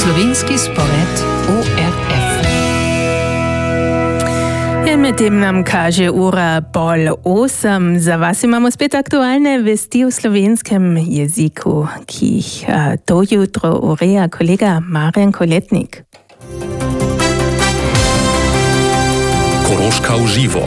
Slovenski spored ORF. Medtem nam kaže ura 7:30. Za vas imamo spet aktualne vesti v slovenskem jeziku, ki jih to jutro ureja kolega Marjan Koletnik. Koroška v živo.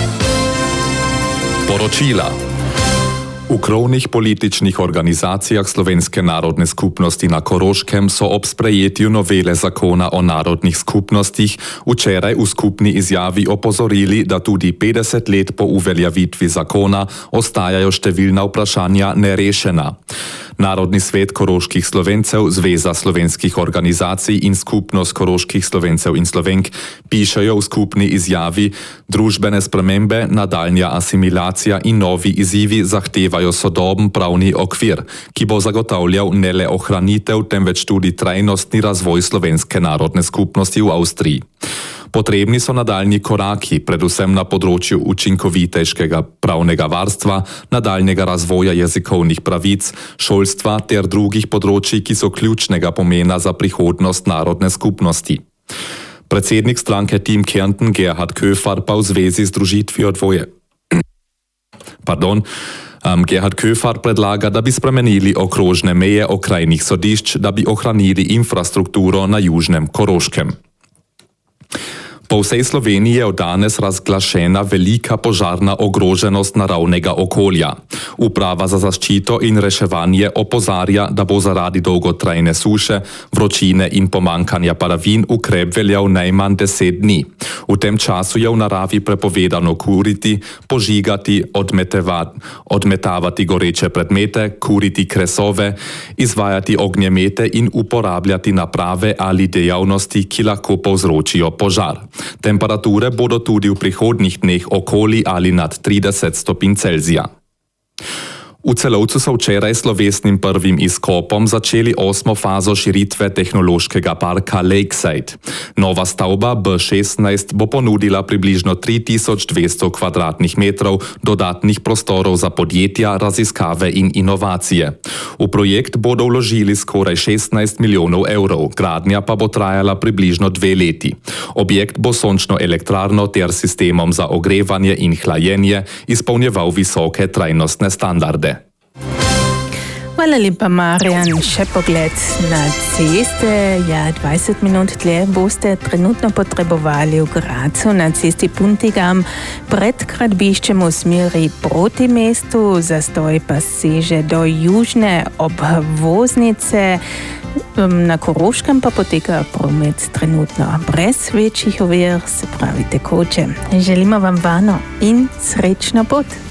Poročila. V krovnih političnih organizacijah Slovenske narodne skupnosti na Koroškem so ob sprejetju novele zakona o narodnih skupnostih včeraj v skupni izjavi opozorili, da tudi 50 let po uveljavitvi zakona ostajajo številna vprašanja nerešena. Narodni svet koroških Slovencev, Zveza slovenskih organizacij in Skupnost koroških Slovencev in Slovenk pišejo v skupni izjavi: družbene spremembe, nadaljnja asimilacija in novi izzivi zahtevajo sodoben pravni okvir, ki bo zagotavljal ne le ohranitev, temveč tudi trajnostni razvoj slovenske narodne skupnosti v Avstriji. Potrebni so nadaljnji koraki, predvsem na področju učinkovitejšega pravnega varstva, nadaljnjega razvoja jezikovnih pravic, šolstva ter drugih področji, ki so ključnega pomena za prihodnost narodne skupnosti. Predsednik stranke Team Kärnten Gerhard Köfar pa v zvezi z združitvijo Gerhard Köfar predlaga, da bi spremenili okrožne meje okrajnih sodišč, da bi ohranili infrastrukturo na južnem Koroškem. Po vsej Sloveniji je od danes razglašena velika požarna ogroženost naravnega okolja. Uprava za zaščito in reševanje opozarja, da bo zaradi dolgotrajne suše, vročine in pomankanja padavin ukrep veljal najmanj 10 dni. V tem času je v naravi prepovedano kuriti, požigati, odmetavati goreče predmete, kuriti kresove, izvajati ognjemete in uporabljati naprave ali dejavnosti, ki lahko povzročijo požar. Temperature bodo tudi v prihodnjih dneh okoli ali nad 30 stopinj Celzija. V Celovcu so včeraj slovesnim prvim izkopom začeli 8. fazo širitve tehnološkega parka Lakeside. Nova stavba B16 bo ponudila približno 3200 kvadratnih metrov dodatnih prostorov za podjetja, raziskave in inovacije. V projekt bodo vložili skoraj 16 milijonov evrov, gradnja pa bo trajala približno 2 leti. Objekt bo sončno elektrarno ter sistemom za ogrevanje in hlajenje izpolnjeval visoke trajnostne standarde. Hvala lepa, Marjan. Še pogled na ceste. 20 minut dlje boste trenutno potrebovali v Gradcu na cesti Puntigam pred gradbiščem v smeri proti mestu. Zastoj pa seže do južne obvoznice. Na Koroškem pa poteka promet trenutno brez večjih ovir, se pravi tekoče. Želimo vam varno in srečno pot.